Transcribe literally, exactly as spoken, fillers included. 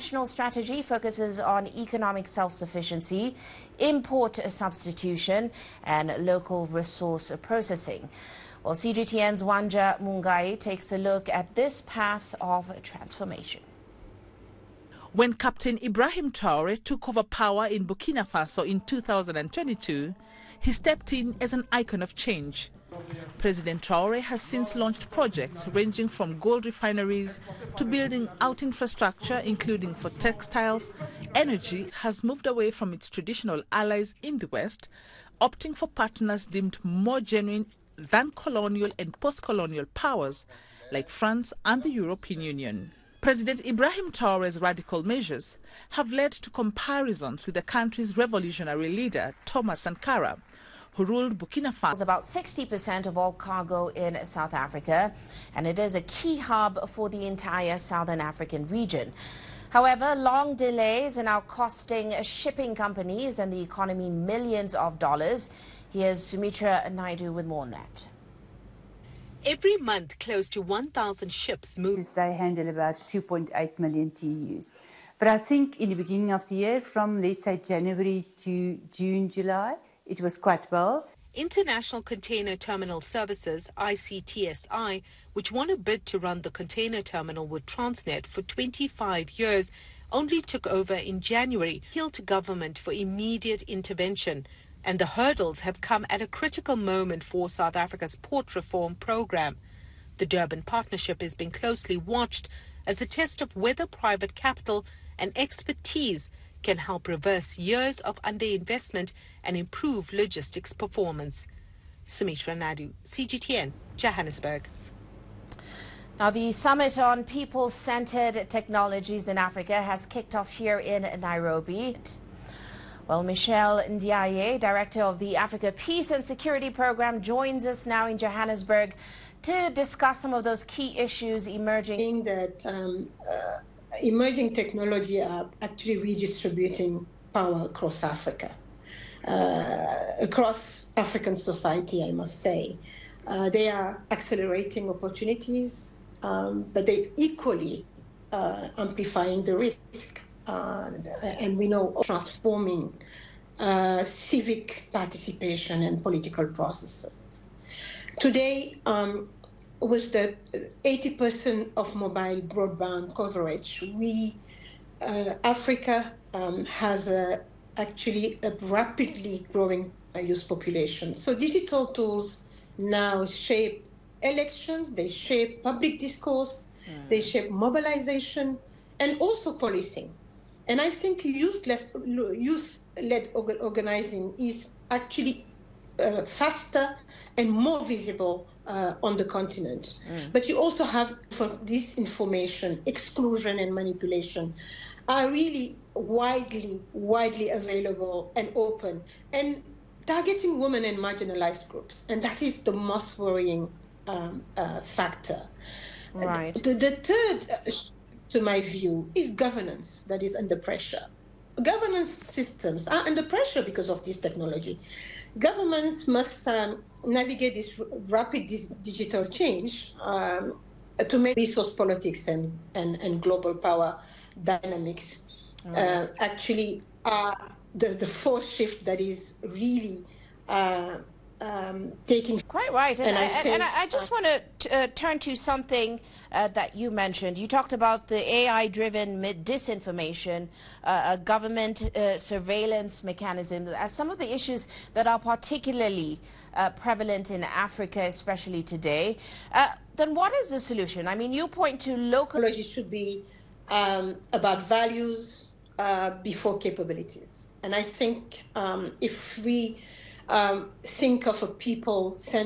national strategy focuses on economic self-sufficiency, import substitution, and local resource processing. Well, C G T N's Wanja Mungai takes a look at this path of transformation. When Captain Ibrahim Traore took over power in Burkina Faso in two thousand twenty-two, he stepped in as an icon of change. President Traore has since launched projects ranging from gold refineries to building out infrastructure, including for textiles. Energy has moved away from its traditional allies in the West, opting for partners deemed more genuine than colonial and post-colonial powers like France and the European Union. President Ibrahim Traore's radical measures have led to comparisons with the country's revolutionary leader, Thomas Sankara, who ruled Burkina Faso. About sixty percent of all cargo in South Africa, and it is a key hub for the entire Southern African region. However, long delays are now costing shipping companies and the economy millions of dollars. Here's Sumitra Naidu with more on that. Every month, close to one thousand ships move. They handle about two point eight million T E Us. But I think in the beginning of the year, from let's say January to June, July, it was quite well. International Container Terminal Services, I C T S I, which won a bid to run the container terminal with Transnet for twenty-five years, only took over in January, appealed to government for immediate intervention. And the hurdles have come at a critical moment for South Africa's port reform program. The Durban Partnership has been closely watched as a test of whether private capital and expertise can help reverse years of underinvestment and improve logistics performance. Sumitra Naidu, C G T N, Johannesburg. Now, the Summit on People-Centered Technologies in Africa has kicked off here in Nairobi. Well, Michelle Ndiaye, Director of the Africa Peace and Security Program, joins us now in Johannesburg to discuss some of those key issues emerging. That um, uh, emerging technology are actually redistributing power across Africa, uh, across African society, I must say. Uh, they are accelerating opportunities, um, but they're equally uh, amplifying the risk. Uh, and we know transforming uh, civic participation and political processes. Today, um, with the eighty percent of mobile broadband coverage, we, uh, Africa um, has a, actually a rapidly growing uh, youth population. So digital tools now shape elections, they shape public discourse, mm. they shape mobilization, and also policing. And I think youth-led organizing is actually uh, faster and more visible uh, on the continent. Mm. But you also have for disinformation, exclusion and manipulation are really widely, widely available and open and targeting women and marginalized groups. And that is the most worrying um, uh, factor. Right. The, the third uh, to my view, is governance that is under pressure. Governance systems are under pressure because of this technology. Governments must um, navigate this rapid dis digital change um, to make resource politics and, and, and global power dynamics right. uh, actually are the, the force shift that is really uh, Um, taking quite right, and, and, I, I, and, say, and I just uh, want to uh, turn to something uh, that you mentioned. You talked about the A I-driven disinformation, uh, a government uh, surveillance mechanism as some of the issues that are particularly uh, prevalent in Africa, especially today. Uh, then what is the solution? I mean, you point to local... Technology should be um, about values uh, before capabilities. And I think um, if we Um, think of a people-centered